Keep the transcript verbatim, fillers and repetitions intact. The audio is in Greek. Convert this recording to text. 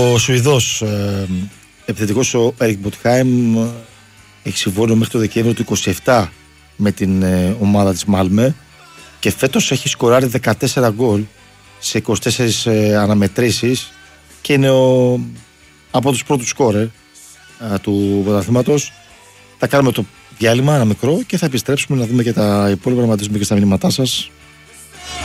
Ο Σουηδός ε, επιθετικός ο Έρικ Μποτχάιμ έχει συμβόλαιο μέχρι το Δεκέμβριο του είκοσι επτά με την ε, ομάδα της Μάλμε και φέτος έχει σκοράρει δεκατέσσερα γκολ σε είκοσι τέσσερις ε, αναμετρήσεις και είναι ο, από τους πρώτους σκόρερ ε, του πρωταθλήματος. Θα κάνουμε το διάλειμμα ένα μικρό και θα επιστρέψουμε να δούμε και τα υπόλοιπα, να απαντήσουμε και στα μηνύματά σας.